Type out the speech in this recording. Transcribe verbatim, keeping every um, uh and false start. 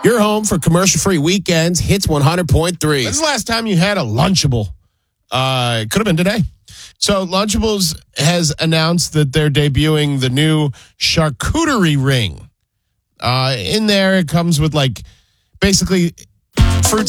Your home for commercial-free weekends, Hits one hundred point three. When's the last time you had a Lunchable? Uh, it could have been today. So Lunchables has announced that they're debuting the new charcuterie ring. Uh, in there, it comes with like basically fruit